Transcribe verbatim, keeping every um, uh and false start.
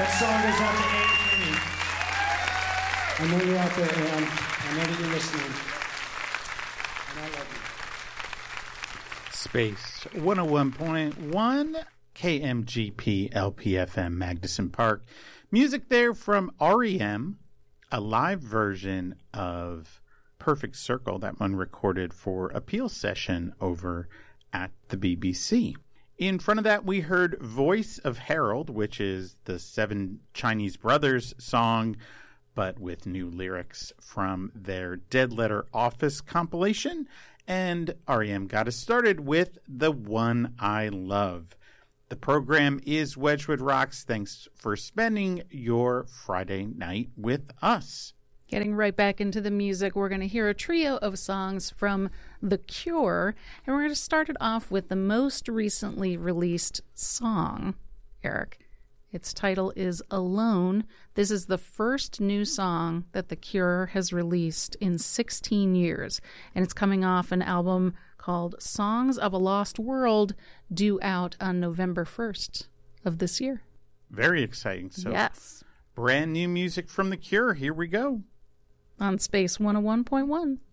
That song goes out to Ann Kinney. I know you're out there, Ann. I know that you're listening. And I love you. Space one oh one point one, K M G P L P F M, Magnuson Park. Music there from R E M, a live version of Perfect Circle, that one recorded for Appeal Session over at the B B C. In front of that, we heard Voice of Harold, which is the Seven Chinese Brothers song, but with new lyrics from their Dead Letter Office compilation. And R E M got us started with The One I Love. The program is Wedgwood Rocks. Thanks for spending your Friday night with us. Getting right back into the music, we're going to hear a trio of songs from The Cure, and we're going to start it off with the most recently released song, Eric. Its title is Alone. This is the first new song that The Cure has released in sixteen years, and it's coming off an album called Songs of a Lost World, due out on November first of this year. Very exciting. So, yes. Brand new music from The Cure. Here we go. On Space one oh one point one.